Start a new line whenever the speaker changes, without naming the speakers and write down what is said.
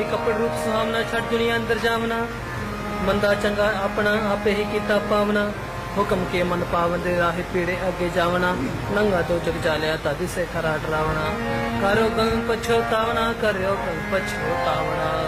कपड़ रूप सुहावना छड़ दुनिया अंदर जावना मंदा चंगा अपना आपे ही कीता पावना हुक्म के मन पावन दे राह पीड़े अगे जावना नंगा तो जग जालिया तादी से खरा डरावना करो गम पछोतावना करो गम पछोतावना।